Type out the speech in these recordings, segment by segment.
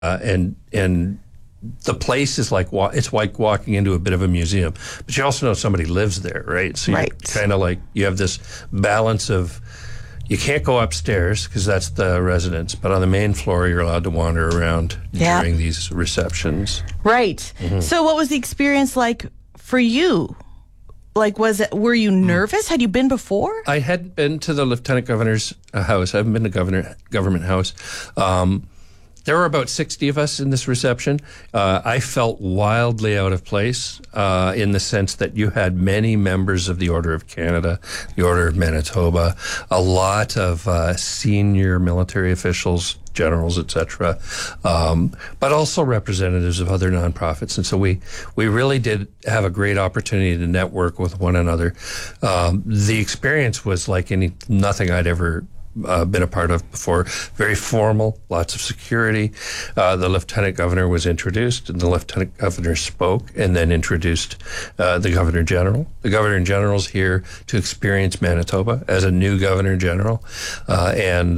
and the place is it's like walking into a bit of a museum, but you also know somebody lives there, right? So you're kind of like, you have this balance of, you can't go upstairs because that's the residence, but on the main floor you're allowed to wander around during these receptions. Right. Mm-hmm. So what was the experience like for you? Like, were you nervous? Had you been before? I hadn't been to the Lieutenant Governor's house. I haven't been to Government House. There were about 60 of us in this reception. I felt wildly out of place in the sense that you had many members of the Order of Canada, the Order of Manitoba, a lot of senior military officials, generals, etc., but also representatives of other nonprofits. And so we really did have a great opportunity to network with one another. The experience was like nothing I'd ever been a part of before. Very formal, lots of security. The Lieutenant Governor was introduced, and the Lieutenant Governor spoke and then introduced the Governor General. The Governor General's here to experience Manitoba as a new Governor General, and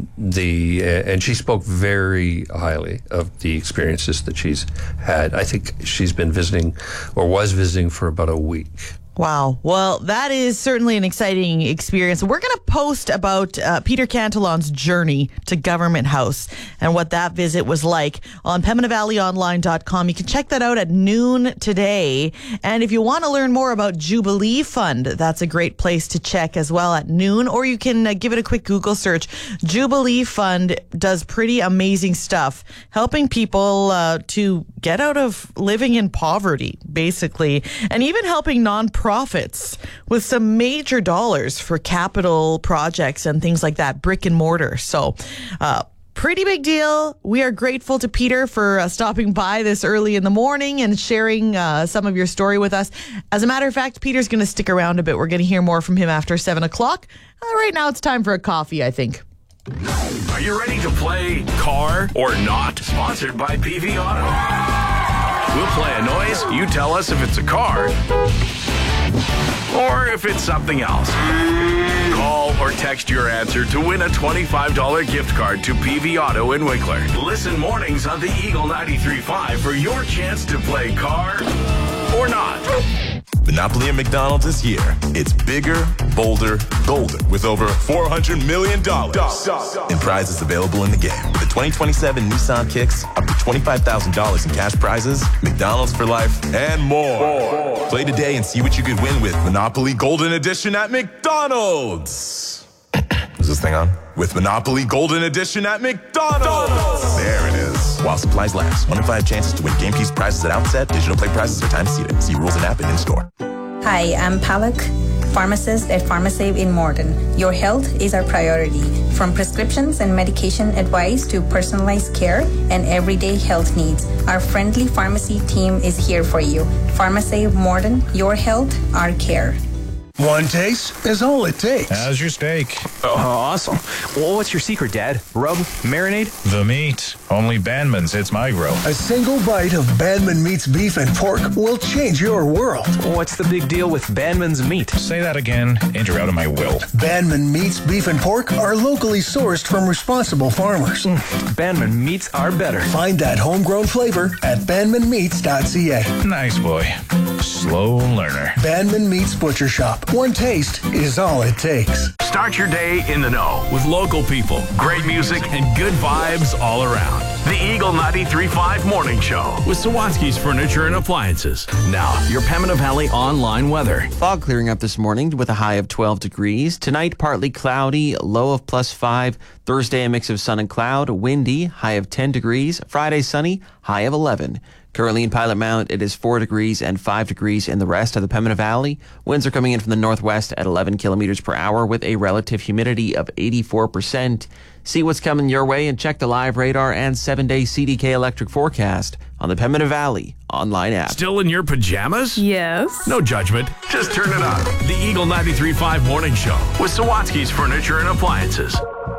she spoke very highly of the experiences that she's had. I think she's been visiting, or was visiting, for about a week. Wow. Well, that is certainly an exciting experience. We're going to post about Peter Cantillon's journey to Government House and what that visit was like on PembinaValleyOnline.com. You can check that out at noon today. And if you want to learn more about Jubilee Fund, that's a great place to check as well at noon, or you can give it a quick Google search. Jubilee Fund does pretty amazing stuff, helping people to get out of living in poverty, basically, and even helping nonprofits with some major dollars for capital projects and things like that, brick and mortar. So, pretty big deal. We are grateful to Peter for stopping by this early in the morning and sharing some of your story with us. As a matter of fact, Peter's going to stick around a bit. We're going to hear more from him after 7 o'clock. Right now, it's time for a coffee, I think. Are you ready to play Car or Not? Sponsored by PV Auto. We'll play a noise. You tell us if it's a car or if it's something else. Call or text your answer to win a $25 gift card to PV Auto in Winkler. Listen mornings on the Eagle 93.5 for your chance to play Car or Not. Monopoly at McDonald's is here. It's bigger, bolder, golden, with over $400 million in prizes available in the game. The 2027 Nissan Kicks, up to $25,000 in cash prizes, McDonald's for life, and more. Play today and see what you could win with Monopoly Golden Edition at McDonald's. Is this thing on? With Monopoly Golden Edition at McDonald's. There it is. While supplies last. 1 in 5 chances to win game piece prizes at outset. Digital play prizes are time seated. See rules and app and in store. Hi, I'm Palak, pharmacist at PharmaSave in Morden. Your health is our priority. From prescriptions and medication advice to personalized care and everyday health needs, our friendly pharmacy team is here for you. PharmaSave Morden, your health, our care. One taste is all it takes. How's your steak? Oh, awesome. Well, what's your secret, Dad? Rub? Marinade? The meat. Only Bandman's hits my grill. A single bite of Bandman Meat's beef and pork will change your world. What's the big deal with Bandman's meat? Say that again, and you're out of my will. Bandman Meat's beef and pork are locally sourced from responsible farmers. Bandman Meats are better. Find that homegrown flavor at bandmanmeats.ca. Nice boy. Slow learner. Bandman Meats Butcher Shop. One taste is all it takes. Start your day in the know with local people, great music, and good vibes all around. The Eagle 93.5 Morning Show with Sawatsky's Furniture and Appliances. Now, your Pembina Valley online weather. Fog clearing up this morning with a high of 12 degrees. Tonight, partly cloudy, low of +5. Thursday, a mix of sun and cloud, windy, high of 10 degrees. Friday, sunny, high of 11. Currently in Pilot Mount, it is 4 degrees and 5 degrees in the rest of the Pembina Valley. Winds are coming in from the northwest at 11 kilometers per hour with a relative humidity of 84%. See what's coming your way and check the live radar and 7-day CDK electric forecast on the Pembina Valley online app. Still in your pajamas? Yes. No judgment. Just turn it on. The Eagle 93.5 Morning Show with Sawatsky's Furniture and Appliances.